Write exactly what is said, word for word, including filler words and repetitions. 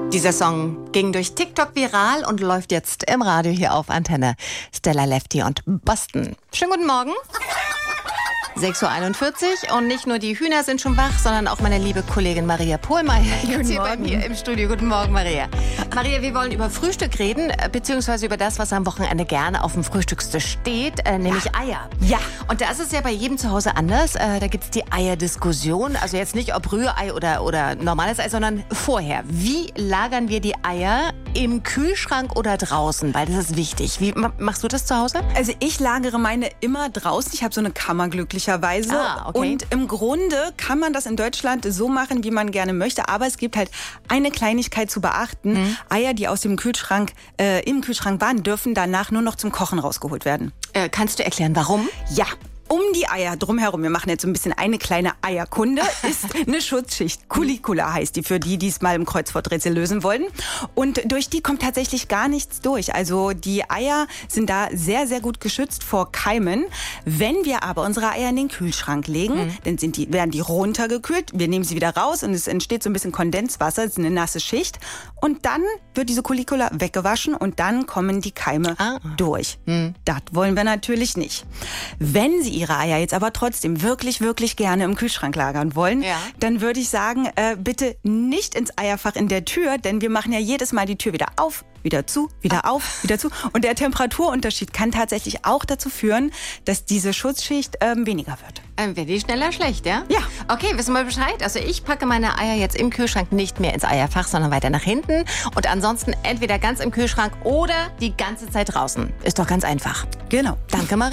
Dieser Song ging durch TikTok viral und läuft jetzt im Radio hier auf Antenne. Stella Lefty und Boston. Schönen guten Morgen. sechs Uhr einundvierzig und nicht nur die Hühner sind schon wach, sondern auch meine liebe Kollegin Maria Pohlmeier jetzt hier bei mir im Studio. Guten Morgen, Maria. Maria, wir wollen über Frühstück reden, beziehungsweise über das, was am Wochenende gerne auf dem Frühstückstisch steht, äh, nämlich ja. Eier. Ja. Und da ist es ja bei jedem zu Hause anders. Äh, da gibt es die Eierdiskussion. Also jetzt nicht ob Rührei oder, oder normales Ei, sondern vorher. Wie lagern wir die Eier im Kühlschrank oder draußen? Weil das ist wichtig. Wie machst du das zu Hause? Also ich lagere meine immer draußen. Ich habe so eine Kammer glücklicherweise. Ah, okay. Und im Grunde kann man das in Deutschland so machen, wie man gerne möchte. Aber es gibt halt eine Kleinigkeit zu beachten. Mhm. Eier, die aus dem Kühlschrank, äh, im Kühlschrank waren, dürfen danach nur noch zum Kochen rausgeholt werden. Äh, kannst du erklären, warum? Ja. Um die Eier drumherum, wir machen jetzt so ein bisschen eine kleine Eierkunde, ist eine Schutzschicht. Culicula heißt die, für die, die es mal im Kreuzworträtsel lösen wollen. Und durch die kommt tatsächlich gar nichts durch. Also die Eier sind da sehr, sehr gut geschützt vor Keimen. Wenn wir aber unsere Eier in den Kühlschrank legen, mhm. dann sind die, werden die runtergekühlt. Wir nehmen sie wieder raus und es entsteht so ein bisschen Kondenswasser, es ist eine nasse Schicht. Und dann wird diese Culicula weggewaschen und dann kommen die Keime ah. durch. Mhm. Das wollen wir natürlich nicht. Wenn Sie Ihre Eier jetzt aber trotzdem wirklich, wirklich gerne im Kühlschrank lagern wollen, ja. dann würde ich sagen, äh, bitte nicht ins Eierfach in der Tür, denn wir machen ja jedes Mal die Tür wieder auf, wieder zu, wieder ah. auf, wieder zu. Und der Temperaturunterschied kann tatsächlich auch dazu führen, dass diese Schutzschicht ähm, weniger wird. Ähm, wird die schneller schlecht, ja? Ja. Okay, wissen wir Bescheid. Also ich packe meine Eier jetzt im Kühlschrank nicht mehr ins Eierfach, sondern weiter nach hinten. Und ansonsten entweder ganz im Kühlschrank oder die ganze Zeit draußen. Ist doch ganz einfach. Genau. Danke, Maria.